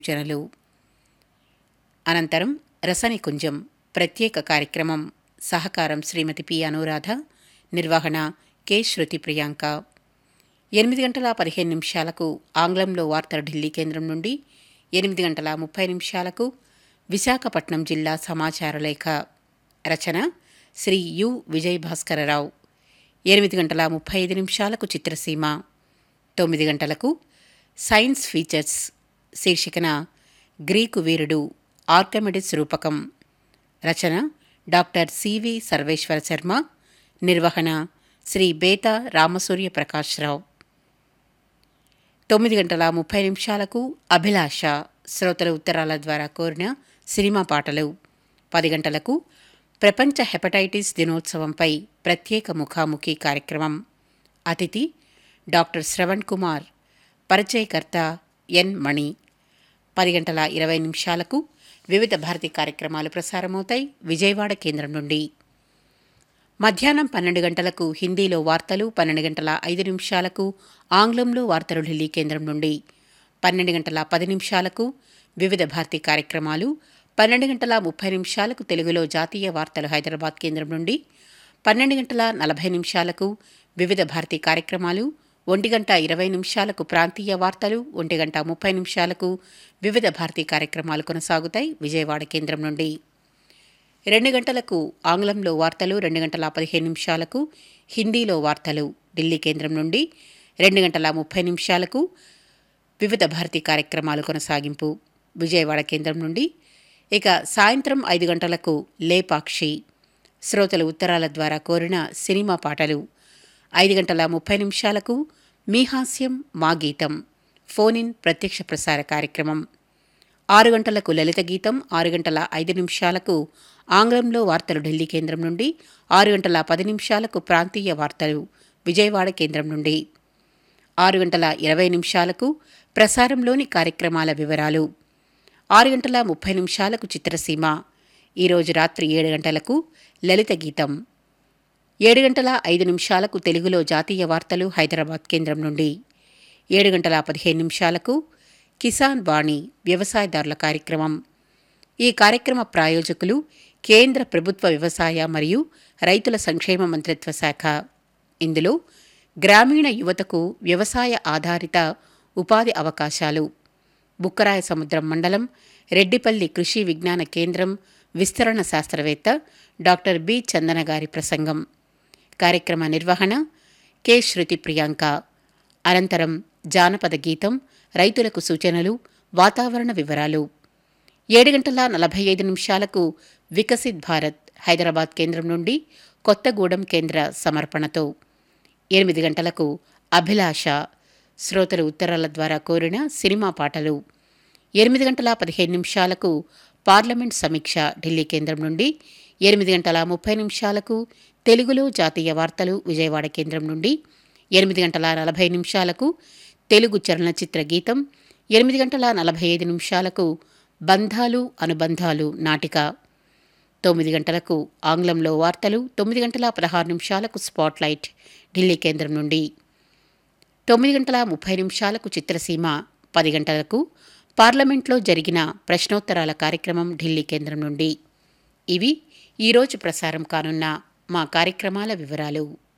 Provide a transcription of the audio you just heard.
సూచనలు. అనంతరం రసనికుంజం ప్రత్యేక కార్యక్రమం. సహకారం శ్రీమతి పి అనురాధ. నిర్వహణ కె శృతి ప్రియాంక. 8:15 ఆంగ్లంలో వార్తలు ఢిల్లీ కేంద్రం నుండి, 8:30 విశాఖపట్నం జిల్లా సమాచార లేఖ. రచన శ్రీ యు విజయభాస్కరరావు. 8:35 చిత్రసీమ. 9 గంటలకు సైన్స్ ఫీచర్స్ శీర్షికన గ్రీకు వీరుడు ఆర్కమిడిస్ రూపకం. రచన డాక్టర్ సివి సర్వేశ్వర శర్మ. నిర్వహణ శ్రీ బేతా రామసూర్య ప్రకాశ్రావు. 9:30 అభిలాష శ్రోతల ఉత్తరాల ద్వారా కోరిన సినిమా పాటలు. 10 గంటలకు ప్రపంచ హెపటైటిస్ దినోత్సవంపై ప్రత్యేక ముఖాముఖి కార్యక్రమం. అతిథి డాక్టర్ శ్రవణ్ కుమార్. పరిచయకర్త ఎన్ మణి. 10:20 వివిధ భారతి కార్యక్రమాలు ప్రసారమవుతాయి విజయవాడ కేంద్రం నుండి. మధ్యాహ్నం 12 గంటలకు హిందీలో వార్తలు, 12:05 ఆంగ్లంలో వార్తలు ఢిల్లీ కేంద్రం నుండి. 12:10 వివిధ భారతి కార్యక్రమాలు, 12:30 తెలుగులో జాతీయ వార్తలు హైదరాబాద్ కేంద్రం నుండి. 12:40 వివిధ భారతి కార్యక్రమాలు, 1:20 ప్రాంతీయ వార్తలు, 1:30 వివిధ భారతి కార్యక్రమాలు కొనసాగుతాయి విజయవాడ కేంద్రం నుండి. 2 గంటలకు ఆంగ్లంలో వార్తలు, 2:15 హిందీలో వార్తలు ఢిల్లీ కేంద్రం నుండి. 2:30 వివిధ భారతి కార్యక్రమాలు కొనసాగింపు విజయవాడ కేంద్రం నుండి. ఇక సాయంత్రం 5 గంటలకు లేపాక్షి శ్రోతలు ఉత్తరాల ద్వారా కోరిన సినిమా పాటలు. 5:30 మీ హాస్యం మా గీతం ఫోన్ ఇన్ ప్రత్యక్ష ప్రసార కార్యక్రమం. 6 గంటలకు లలిత గీతం, 6:05 ఆంగ్లంలో వార్తలు ఢిల్లీ కేంద్రం నుండి. 6:10 ప్రాంతీయ వార్తలు విజయవాడ కేంద్రం నుండి. 6:20 ప్రసారంలోని కార్యక్రమాల వివరాలు. 6:30 చిత్రసీమ. ఈరోజు రాత్రి 7 గంటలకు లలిత గీతం. 7:05 తెలుగులో జాతీయ వార్తలు హైదరాబాద్ కేంద్రం నుండి. 7:15 కిసాన్ వాణి వ్యవసాయదారుల కార్యక్రమం. ఈ కార్యక్రమ ప్రాయోజకులు కేంద్ర ప్రభుత్వ వ్యవసాయ మరియు రైతుల సంక్షేమ మంత్రిత్వ శాఖ. ఇందులో గ్రామీణ యువతకు వ్యవసాయ ఆధారిత ఉపాధి అవకాశాలు. బుక్కరాయ సముద్రం మండలం రెడ్డిపల్లి కృషి విజ్ఞాన కేంద్రం విస్తరణ శాస్త్రవేత్త డాక్టర్ బి చందన గారి ప్రసంగం. కార్యక్రమ నిర్వహణ కె శృతి ప్రియాంక. అనంతరం జానపద గీతం, రైతులకు సూచనలు, వాతావరణ వివరాలు. 7:45 వికసిత్ భారత్ హైదరాబాద్ కేంద్రం నుండి కొత్తగూడెం కేంద్ర సమర్పణతో. 8 గంటలకు అభిలాష శ్రోతలు ఉత్తరాల ద్వారా కోరిన సినిమా పాటలు. 8:15 పార్లమెంట్ సమీక్ష ఢిల్లీ కేంద్రం నుండి. 8:30 తెలుగులో జాతీయ వార్తలు విజయవాడ కేంద్రం నుండి. 8:40 తెలుగు చలనచిత్ర గీతం. 8:45 బంధాలు అనుబంధాలు నాటిక. 9 గంటలకు ఆంగ్లంలో వార్తలు, 9:16 స్పాట్లైట్ ఢిల్లీ కేంద్రం నుండి. 9:30 చిత్రసీమ. 10 గంటలకు పార్లమెంట్లో జరిగిన ప్రశ్నోత్తరాల కార్యక్రమం ఢిల్లీ కేంద్రం నుండి. ఇవి ఈరోజు ప్రసారం కానున్న మా కార్యక్రమాల వివరాలు.